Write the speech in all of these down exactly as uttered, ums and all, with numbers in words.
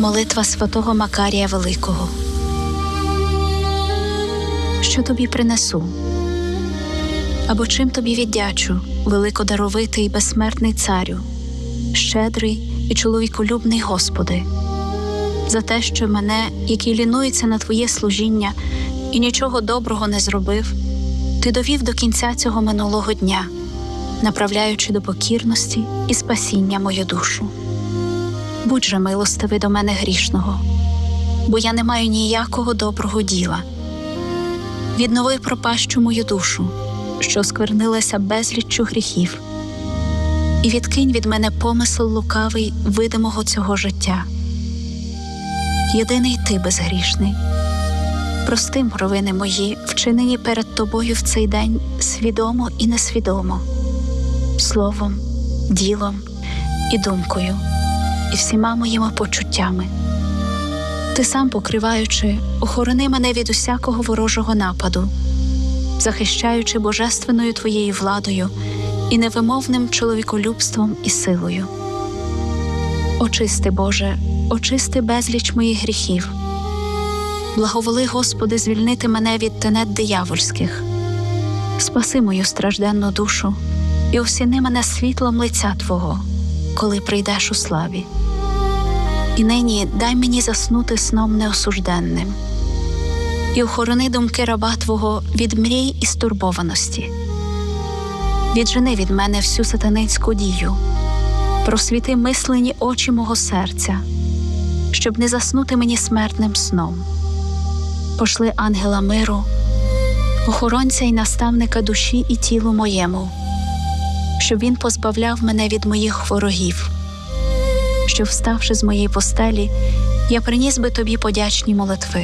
Молитва святого Макарія Великого. Що тобі принесу? Або чим тобі віддячу, великодаровитий і безсмертний царю, щедрий і чоловіколюбний Господи, за те, що мене, який лінується на Твоє служіння і нічого доброго не зробив, Ти довів до кінця цього минулого дня, направляючи до покірності і спасіння мою душу. Будь же милостивий до мене грішного, бо я не маю ніякого доброго діла. Віднови пропащу мою душу, що сквернилася безліччю гріхів, і відкинь від мене помисел лукавий видимого цього життя. Єдиний Ти безгрішний. Прости провини мої, вчинені перед Тобою в цей день свідомо і несвідомо, словом, ділом і думкою, і всіма моїми почуттями. Ти сам, покриваючи, охорони мене від усякого ворожого нападу, захищаючи божественною Твоєю владою і невимовним чоловіколюбством і силою. Очисти, Боже, очисти безліч моїх гріхів. Благоволи, Господи, звільнити мене від тенет диявольських. Спаси мою стражденну душу і осіни мене світлом лиця Твого, коли прийдеш у славі. І нині дай мені заснути сном неосужденним. І охорони думки раба Твого від мрій і стурбованості. Віджени від мене всю сатанинську дію. Просвіти мислені очі мого серця, щоб не заснути мені смертним сном. Пошли ангела миру, охоронця й наставника душі і тілу моєму, щоб він позбавляв мене від моїх ворогів, щоб, вставши з моєї постелі, я приніс би Тобі подячні молитви.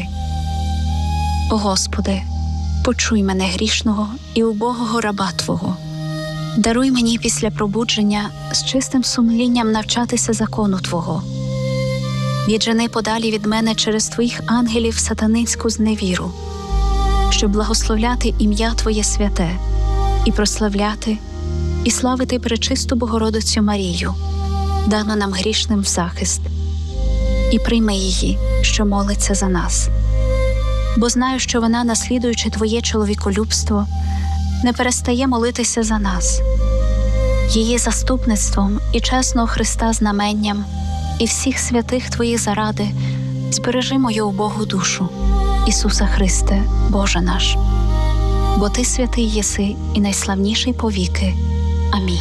О Господи, почуй мене грішного і убогого раба Твого. Даруй мені після пробудження з чистим сумлінням навчатися закону Твого. Віджени подалі від мене через Твоїх ангелів сатанинську зневіру, щоб благословляти ім'я Твоє святе і прославляти, і славити пречисту Богородицю Марію, дану нам грішним в захист. І прийми її, що молиться за нас. Бо знаю, що вона, наслідуючи Твоє чоловіколюбство, не перестає молитися за нас. Її заступництвом і чесного Христа знаменням і всіх святих Твоїх заради збережи мою убогу душу, Ісуса Христе, Боже наш. Бо Ти святий єси і найславніший повіки. Амінь.